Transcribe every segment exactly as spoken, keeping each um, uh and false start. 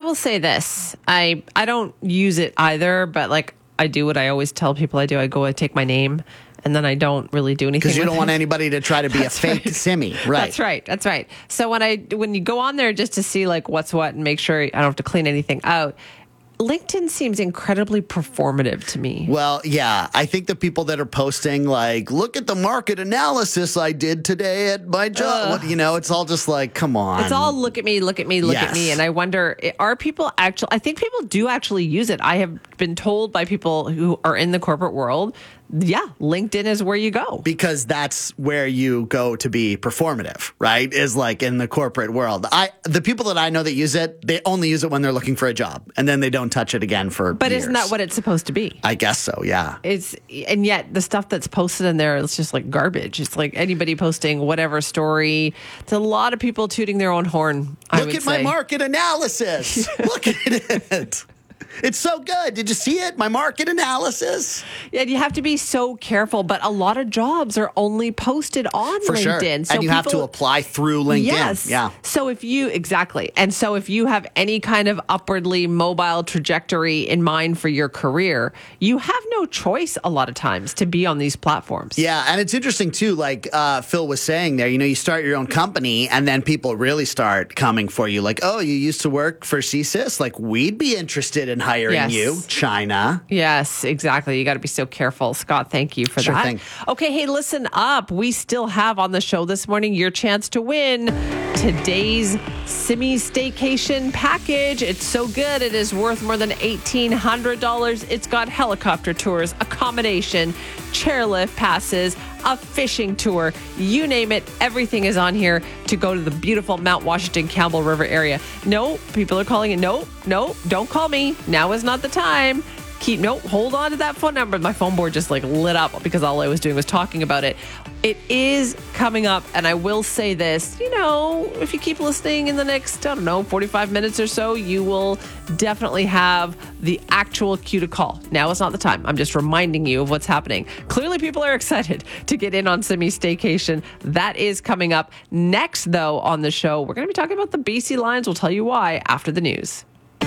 will say this. I I don't use it either, but like I do what I always tell people I do. I go, I take my name, and then I don't really do anything. Because you with don't it. want anybody to try to be That's a fake right. Simi. Right. That's right. That's right. So when I when you go on there just to see like what's what and make sure I don't have to clean anything out, LinkedIn seems incredibly performative to me. Well, yeah. I think the people that are posting like, look at the market analysis I did today at my job. What, you know, it's all just like, come on. It's all look at me, look at me, look Yes. at me. And I wonder, are people actually, I think people do actually use it. I have been told by people who are in the corporate world, yeah, LinkedIn is where you go. Because that's where you go to be performative, right? Is like in the corporate world. I the people that I know that use it, they only use it when they're looking for a job. And then they don't touch it again for But years. isn't that what it's supposed to be? I guess so, yeah. It's and yet the stuff that's posted in there is just like garbage. It's like anybody posting whatever story. It's a lot of people tooting their own horn. I Look would at my say. market analysis. Look at it. It's so good. Did you see it? My market analysis. Yeah, you have to be so careful. But a lot of jobs are only posted on For sure. LinkedIn. So and you have to people- apply through LinkedIn. Yes. Yeah. So if you, exactly. And so if you have any kind of upwardly mobile trajectory in mind for your career, you have no choice a lot of times to be on these platforms. Yeah, and it's interesting too, like uh, Phil was saying there, you know, you start your own company and then people really start coming for you. Like, oh, you used to work for C S I S? Like, we'd be interested in hiring Yes. you. China. Yes, exactly. You got to be so careful. Scott, thank you for Sure that. thing. Okay, hey, listen up. We still have on the show this morning your chance to win today's Simi Staycation package. It's so good. It is worth more than eighteen hundred dollars. It's got helicopter tours, accommodation, chairlift passes, a fishing tour, you name it. Everything is on here to go to the beautiful Mount Washington Campbell River area. No, people are calling it. No, no, don't call me. Now is not the time. Keep, no, hold on to that phone number. My phone board just like lit up because all I was doing was talking about it. It is coming up, and I will say this, you know, if you keep listening in the next, I don't know, forty-five minutes or so, you will definitely have the actual cue to call. Now is not the time. I'm just reminding you of what's happening. Clearly, people are excited to get in on Simi Staycation. That is coming up. Next, though, on the show, we're going to be talking about the B C Lions. We'll tell you why after the news.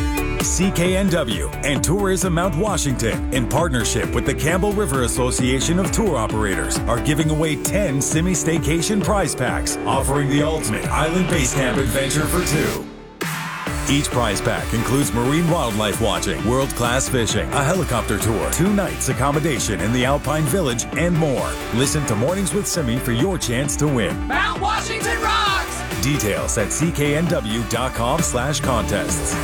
C K N W and Tourism Mount Washington, in partnership with the Campbell River Association of Tour Operators, are giving away ten Simi Staycation prize packs, offering the ultimate island base camp adventure for two. Each prize pack includes marine wildlife watching, world-class fishing, a helicopter tour, two nights accommodation in the Alpine Village, and more. Listen to Mornings with Simi for your chance to win. Mount Washington rocks! Details at cknw.com slash contests.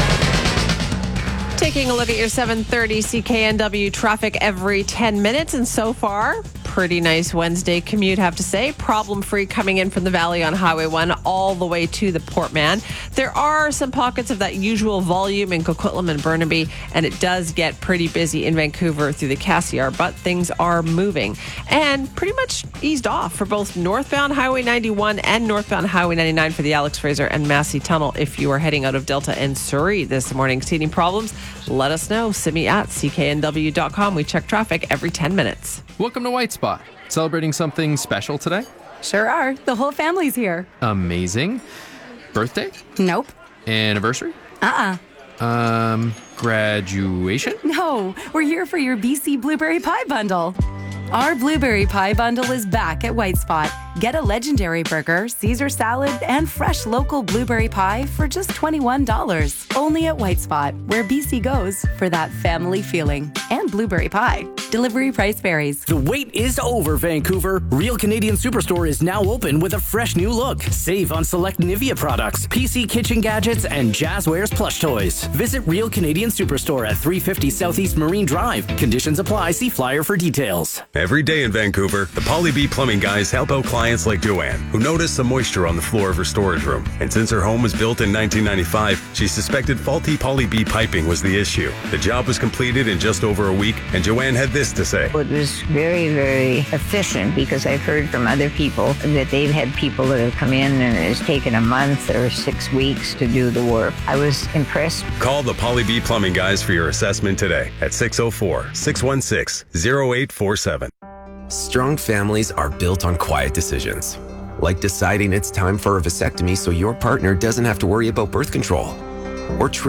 Taking a look at your seven thirty C K N W traffic every ten minutes, and so far, pretty nice Wednesday commute, have to say. Problem-free coming in from the valley on Highway one all the way to the Port Man. There are some pockets of that usual volume in Coquitlam and Burnaby, and it does get pretty busy in Vancouver through the Cassiar, but things are moving and pretty much eased off for both northbound Highway ninety-one and northbound Highway ninety-nine for the Alex Fraser and Massey Tunnel if you are heading out of Delta and Surrey this morning. Seeing problems? Let us know. Simi at c k n w dot com. We check traffic every ten minutes. Welcome to White Spot. Celebrating something special today? Sure are. The whole family's here. Amazing. Birthday? Nope. Anniversary? Uh-uh. Um, graduation? No, we're here for your B C Blueberry Pie Bundle. Our Blueberry Pie Bundle is back at White Spot. Get a legendary burger, Caesar salad, and fresh local blueberry pie for just twenty-one dollars. Only at White Spot, where B C goes for that family feeling. And blueberry pie. Delivery price varies. The wait is over, Vancouver. Real Canadian Superstore is now open with a fresh new look. Save on select Nivea products, P C kitchen gadgets, and Jazzwares plush toys. Visit Real Canadian Superstore at three fifty Southeast Marine Drive. Conditions apply. See flyer for details. Every day in Vancouver, the Poly B Plumbing guys help out clients like Joanne, who noticed some moisture on the floor of her storage room. And since her home was built in nineteen ninety-five, she suspected faulty Poly B piping was the issue. The job was completed in just over a week, and Joanne had this to say. It was very, very efficient because I've heard from other people that they've had people that have come in and it's taken a month or six weeks to do the work. I was impressed. Call the Poly B Plumbing guys for your assessment today at six oh four, six one six, oh eight four seven. Strong families are built on quiet decisions, like deciding it's time for a vasectomy so your partner doesn't have to worry about birth control, or treat